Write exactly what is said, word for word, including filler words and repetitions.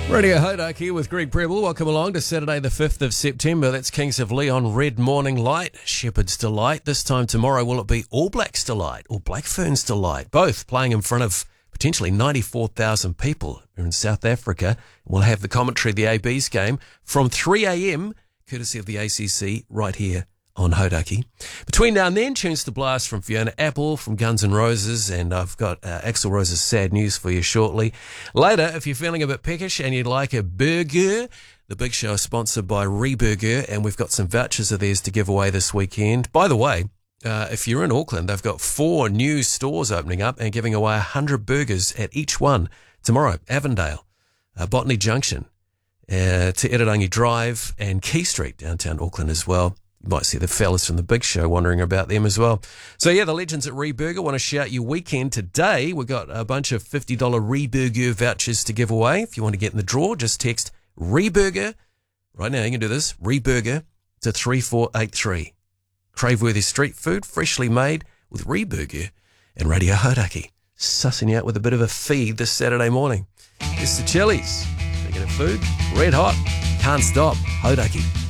Radio Hodak here with Greg Preble. Welcome along to Saturday the fifth of September. That's Kings of Leon, Red Morning Light, Shepherd's Delight. This time tomorrow, will it be All Blacks Delight or Black Ferns Delight? Both playing in front of potentially ninety-four thousand people. We're in South Africa. We'll have the commentary of the A B's game from three a.m, courtesy of the A C C, right here on Hodaki. Between now and then, tunes to blast from Fiona Apple, from Guns N' Roses, and I've got uh, Axl Rose's sad news for you shortly. Later, if you're feeling a bit peckish and you'd like a burger, the big show is sponsored by Reburger, and we've got some vouchers of theirs to give away this weekend. By the way, uh, if you're in Auckland, they've got four new stores opening up and giving away one hundred burgers at each one tomorrow. Avondale, uh, Botany Junction, uh, to Irarangi Drive, and Key Street, downtown Auckland as well. You might see the fellas from the big show wondering about them as well. So yeah, the legends at Reburger want to shout your weekend today. We've got a bunch of fifty dollars Reburger vouchers to give away. If you want to get in the draw, just text Reburger. Right now you can do this, Reburger, to three four eight three. Crave-worthy street food, freshly made with Reburger and Radio Hodaki. Sussing you out with a bit of a feed this Saturday morning. It's the Chili's. Speaking of food, red hot, can't stop, Hodaki.